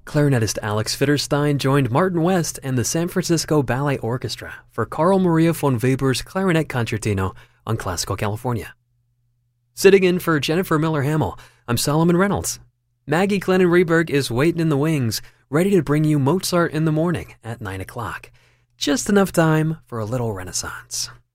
Clarinetist Alex Fitterstein joined Martin West and the San Francisco Ballet Orchestra for Carl Maria von Weber's Clarinet Concertino on Classical California. Sitting in for Jennifer Miller-Hamill, I'm Solomon Reynolds. Maggie Glennon Reberg is waiting in the wings, ready to bring you Mozart in the morning at 9 o'clock. Just enough time for a little Renaissance.